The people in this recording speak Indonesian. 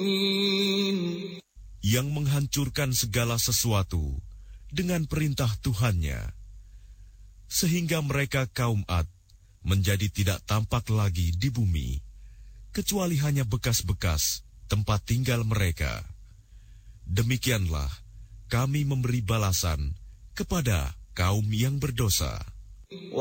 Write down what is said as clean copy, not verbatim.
Yang menghancurkan segala sesuatu dengan perintah Tuhannya, sehingga mereka kaum Ad menjadi tidak tampak lagi di bumi, kecuali hanya bekas-bekas tempat tinggal mereka. Demikianlah kami memberi balasan kepada kaum yang berdosa.